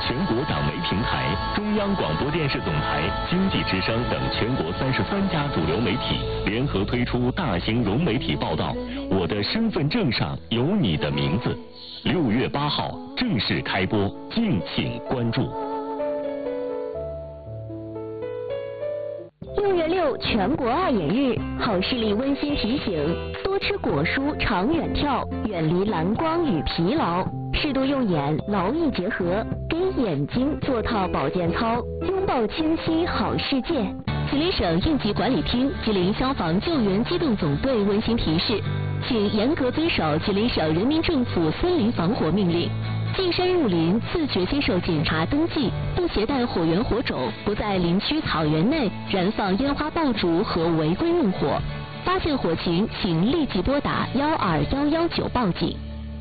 全国党媒平台、中央广播电视总台、经济之声等全国33家主流媒体联合推出大型融媒体报道，我的身份证上有你的名字。6月8号正式开播，敬请关注。 6月6全国爱眼日，好视力温馨提醒：多吃果蔬，长远眺，远离蓝光与疲劳，适度用眼，劳逸结合，给眼睛做套保健操，拥抱清晰好世界。吉林省应急管理厅、吉林消防救援机动总队温馨提示，请严格遵守吉林省人民政府森林防火命令。进山入林，自觉接受检查登记，不携带火源火种，不在林区草原内燃放烟花爆竹和违规用火。发现火情，请立即拨打12119报警。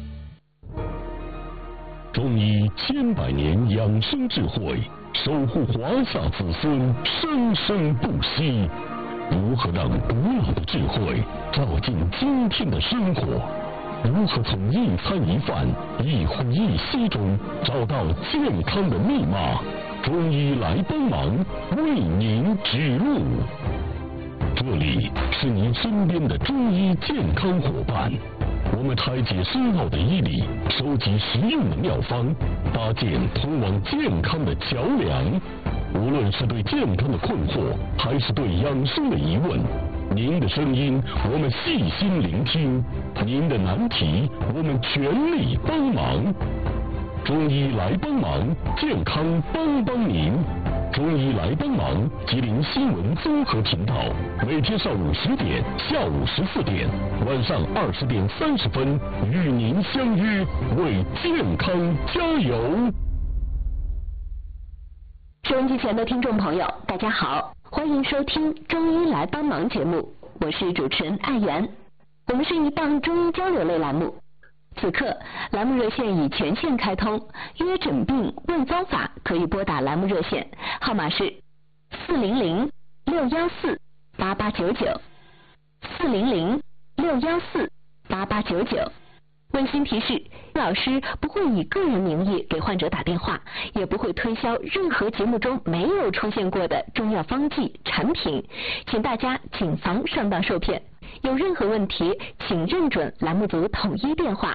中医千百年养生智慧，守护华夏子孙生生不息。如何让古老的智慧照进今天的生活？如何从一餐一饭、一呼一吸中找到健康的密码？中医来帮忙，为您指路。这里是您身边的中医健康伙伴，我们拆解深奥的医理，收集实用的妙方，搭建通往健康的桥梁。无论是对健康的困惑，还是对养生的疑问，您的声音我们细心聆听，您的难题我们全力帮忙。中医来帮忙，健康帮帮您。中医来帮忙，吉林新闻综合频道，每天上午10点、下午14点、晚上20点30分，与您相约，为健康加油。 收音机前的听众朋友，大家好，欢迎收听《中医来帮忙》节目，我是主持人艾媛。我们是一档中医交流类栏目。此刻，栏目热线已全线开通，约诊病问方法可以拨打栏目热线，号码是400-614-8899，400-614-8899。温馨提示，老师不会以个人名义给患者打电话，也不会推销任何节目中没有出现过的中药方剂产品，请大家谨防上当受骗。有任何问题，请认准栏目组统一电话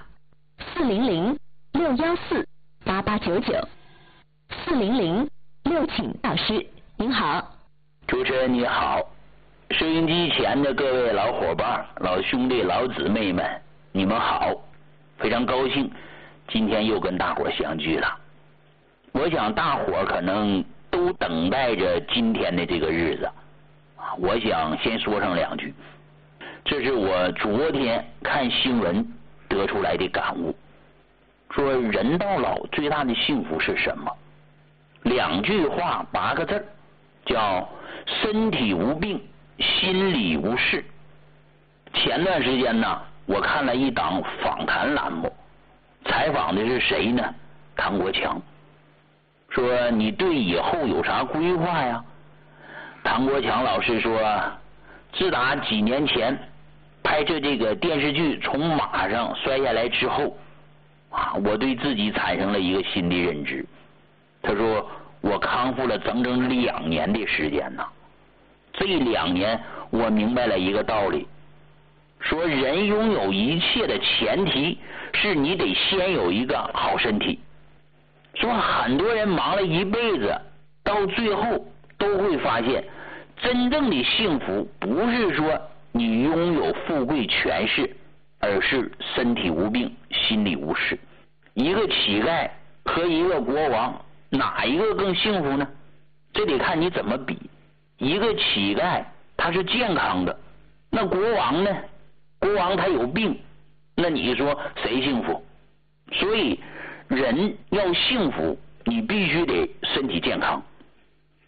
400-614-8899，400-6请老师您好。 主持人你好，收音机前的各位老伙伴、老兄弟、老姊妹们，你们好，非常高兴今天又跟大伙相聚了。我想大伙可能都等待着今天的这个日子，我想先说上2句。这是我昨天看新闻得出来的感悟，说人到老最大的幸福是什么？2句话8个字，叫身体无病，心理无事。前段时间呢，我看了一档访谈栏目，采访的是谁呢？唐国强。说你对以后有啥规划呀？唐国强老师说，自打几年前拍摄这个电视剧从马上摔下来之后我对自己产生了一个新的认知。他说我康复了整整2年的时间呢。这2年我明白了一个道理，说人拥有一切的前提是你得先有一个好身体。说很多人忙了一辈子，到最后都会发现，真正的幸福不是说你拥有富贵权势，而是身体无病，心理无事。一个乞丐和一个国王，哪一个更幸福呢？这得看你怎么比。一个乞丐他是健康的，那国王呢？国王他有病，那你说谁幸福？所以人要幸福，你必须得身体健康。